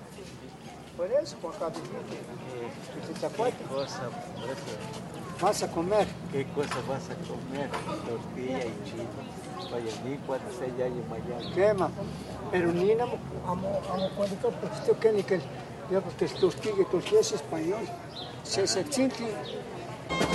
Por eso, por acá vivir. ¿Qué cosa, por eso, Vas a comer. qué cosa vas a comer? Tortilla y chile. Oye, ni cuando se ya y mañana. Quema. Pero ni amo cuando porque esto que ni que ya porque tortilla es español. Se siente